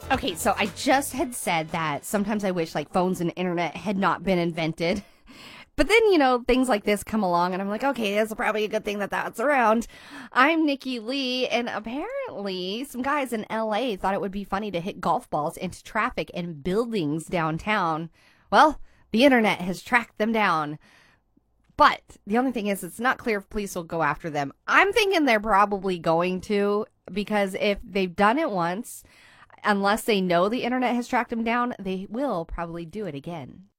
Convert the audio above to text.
Okay, so I just had said that sometimes I wish like phones and internet had not been invented. But then, things like this come along and I'm like, okay, that's probably a good thing that that's around. I'm Nikki Lee, and apparently some guys in LA thought it would be funny to hit golf balls into traffic and buildings downtown. Well, the internet has tracked them down. But the only thing is, it's not clear if police will go after them. I'm thinking they're probably going to, because if they've done it once, unless they know the internet has tracked them down, they will probably do it again.